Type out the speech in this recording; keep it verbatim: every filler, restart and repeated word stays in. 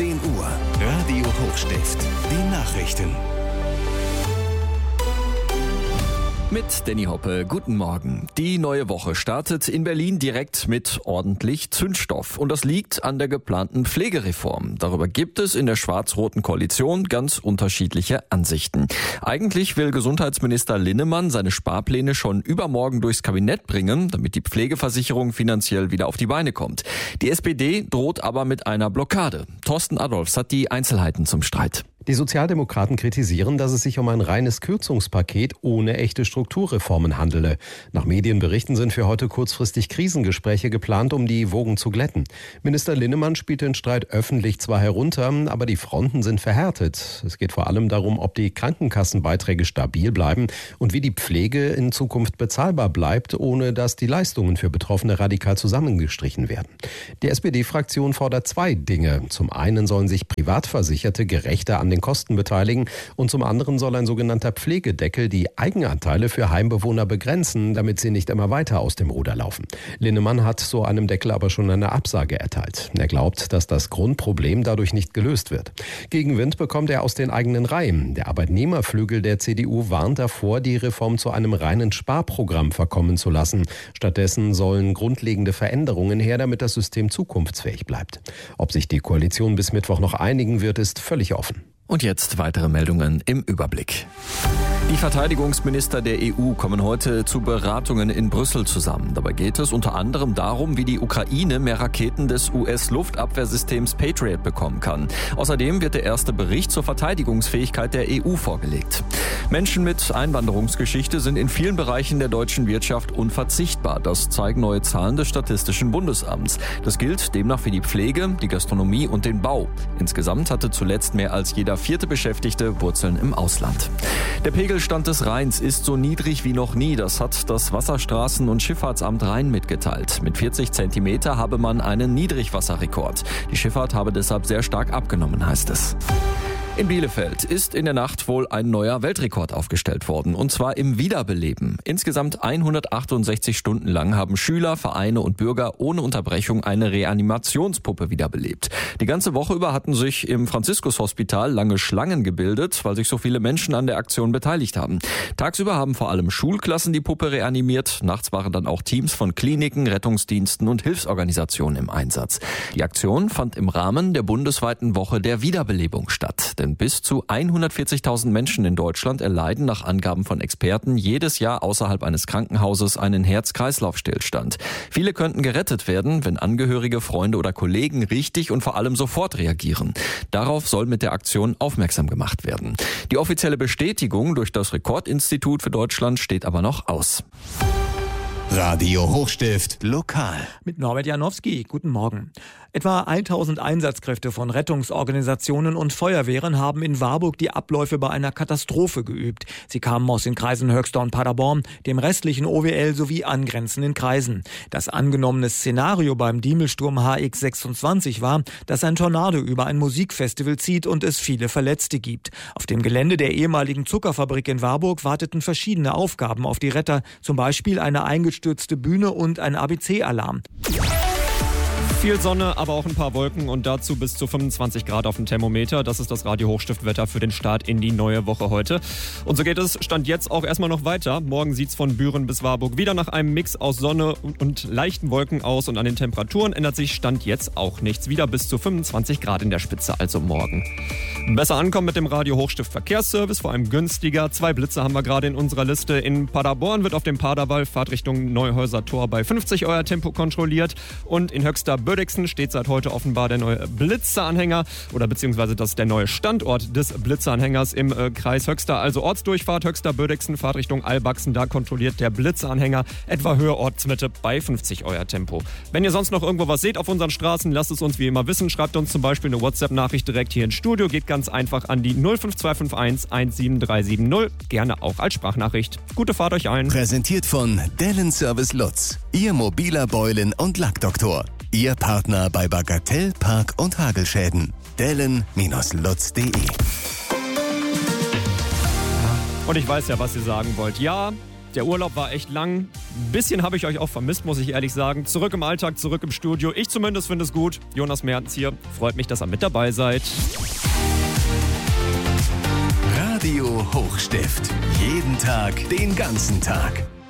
zehn Uhr. Radio Hochstift. Die Nachrichten. Mit Danny Hoppe, guten Morgen. Die neue Woche startet in Berlin direkt mit ordentlich Zündstoff. Und das liegt an der geplanten Pflegereform. Darüber gibt es in der schwarz-roten Koalition ganz unterschiedliche Ansichten. Eigentlich will Gesundheitsminister Linnemann seine Sparpläne schon übermorgen durchs Kabinett bringen, damit die Pflegeversicherung finanziell wieder auf die Beine kommt. Die S P D droht aber mit einer Blockade. Thorsten Adolfs hat die Einzelheiten zum Streit. Die Sozialdemokraten kritisieren, dass es sich um ein reines Kürzungspaket ohne echte Strukturreformen handele. Nach Medienberichten sind für heute kurzfristig Krisengespräche geplant, um die Wogen zu glätten. Minister Linnemann spielt den Streit öffentlich zwar herunter, aber die Fronten sind verhärtet. Es geht vor allem darum, ob die Krankenkassenbeiträge stabil bleiben und wie die Pflege in Zukunft bezahlbar bleibt, ohne dass die Leistungen für Betroffene radikal zusammengestrichen werden. Die S P D-Fraktion fordert zwei Dinge. Zum einen sollen sich Privatversicherte gerechter an den Kosten beteiligen und zum anderen soll ein sogenannter Pflegedeckel die Eigenanteile für Heimbewohner begrenzen, damit sie nicht immer weiter aus dem Ruder laufen. Linnemann hat so einem Deckel aber schon eine Absage erteilt. Er glaubt, dass das Grundproblem dadurch nicht gelöst wird. Gegenwind bekommt er aus den eigenen Reihen. Der Arbeitnehmerflügel der C D U warnt davor, die Reform zu einem reinen Sparprogramm verkommen zu lassen. Stattdessen sollen grundlegende Veränderungen her, damit das System zukunftsfähig bleibt. Ob sich die Koalition bis Mittwoch noch einigen wird, ist völlig offen. Und jetzt weitere Meldungen im Überblick. Die Verteidigungsminister der E U kommen heute zu Beratungen in Brüssel zusammen. Dabei geht es unter anderem darum, wie die Ukraine mehr Raketen des U S-Luftabwehrsystems Patriot bekommen kann. Außerdem wird der erste Bericht zur Verteidigungsfähigkeit der E U vorgelegt. Menschen mit Einwanderungsgeschichte sind in vielen Bereichen der deutschen Wirtschaft unverzichtbar. Das zeigen neue Zahlen des Statistischen Bundesamts. Das gilt demnach für die Pflege, die Gastronomie und den Bau. Insgesamt hatte zuletzt mehr als jeder vierte Beschäftigte Wurzeln im Ausland. Der Pegelstand des Rheins ist so niedrig wie noch nie. Das hat das Wasserstraßen- und Schifffahrtsamt Rhein mitgeteilt. Mit vierzig Zentimeter habe man einen Niedrigwasserrekord. Die Schifffahrt habe deshalb sehr stark abgenommen, heißt es. In Bielefeld ist in der Nacht wohl ein neuer Weltrekord aufgestellt worden, und zwar im Wiederbeleben. Insgesamt hundertachtundsechzig Stunden lang haben Schüler, Vereine und Bürger ohne Unterbrechung eine Reanimationspuppe wiederbelebt. Die ganze Woche über hatten sich im Franziskus-Hospital lange Schlangen gebildet, weil sich so viele Menschen an der Aktion beteiligt haben. Tagsüber haben vor allem Schulklassen die Puppe reanimiert. Nachts waren dann auch Teams von Kliniken, Rettungsdiensten und Hilfsorganisationen im Einsatz. Die Aktion fand im Rahmen der bundesweiten Woche der Wiederbelebung statt. Denn bis zu hundertvierzigtausend Menschen in Deutschland erleiden nach Angaben von Experten jedes Jahr außerhalb eines Krankenhauses einen Herz-Kreislauf-Stillstand. Viele könnten gerettet werden, wenn Angehörige, Freunde oder Kollegen richtig und vor allem sofort reagieren. Darauf soll mit der Aktion aufmerksam gemacht werden. Die offizielle Bestätigung durch das Rekordinstitut für Deutschland steht aber noch aus. Radio Hochstift lokal. Mit Norbert Janowski. Guten Morgen. Etwa tausend Einsatzkräfte von Rettungsorganisationen und Feuerwehren haben in Warburg die Abläufe bei einer Katastrophe geübt. Sie kamen aus den Kreisen Höxter und Paderborn, dem restlichen O W L sowie angrenzenden Kreisen. Das angenommene Szenario beim Diemelsturm H X sechsundzwanzig war, dass ein Tornado über ein Musikfestival zieht und es viele Verletzte gibt. Auf dem Gelände der ehemaligen Zuckerfabrik in Warburg warteten verschiedene Aufgaben auf die Retter, zum Beispiel eine eingestürzte Bühne und ein A B C-Alarm. Viel Sonne, aber auch ein paar Wolken und dazu bis zu fünfundzwanzig Grad auf dem Thermometer. Das ist das Radio Hochstiftwetter für den Start in die neue Woche heute. Und so geht es Stand jetzt auch erstmal noch weiter. Morgen sieht's von Büren bis Warburg wieder nach einem Mix aus Sonne und leichten Wolken aus und an den Temperaturen ändert sich Stand jetzt auch nichts. Wieder bis zu fünfundzwanzig Grad in der Spitze, also morgen. Besser ankommen mit dem Radio Hochstift Verkehrsservice, vor allem günstiger. Zwei Blitze haben wir gerade in unserer Liste. In Paderborn wird auf dem Paderwall Fahrtrichtung Neuhäuser Tor bei fünfzig Euer Tempo kontrolliert und in Höxter Bödixen steht seit heute offenbar der neue Blitzeranhänger oder beziehungsweise das ist der neue Standort des Blitzeranhängers im äh, Kreis Höxter. Also Ortsdurchfahrt Höxter Bödixen, Fahrtrichtung Albachsen, da kontrolliert der Blitzeranhänger etwa Höhe Ortsmitte bei fünfzig Euer Tempo. Wenn ihr sonst noch irgendwo was seht auf unseren Straßen, lasst es uns wie immer wissen. Schreibt uns zum Beispiel eine WhatsApp-Nachricht direkt hier ins Studio. Geht ganz einfach an die null fünf zwei fünf eins eins sieben drei sieben null. Gerne auch als Sprachnachricht. Gute Fahrt euch allen. Präsentiert von Dellen Service Lutz. Ihr mobiler Beulen- und Lackdoktor. Ihr Partner bei Bagatell, Park- und Hagelschäden. dellen Lutz punkt de. Und ich weiß ja, was ihr sagen wollt. Ja, der Urlaub war echt lang. Ein bisschen habe ich euch auch vermisst, muss ich ehrlich sagen. Zurück im Alltag, zurück im Studio. Ich zumindest finde es gut. Jonas Mertens hier. Freut mich, dass ihr mit dabei seid. Radio Hochstift. Jeden Tag, den ganzen Tag.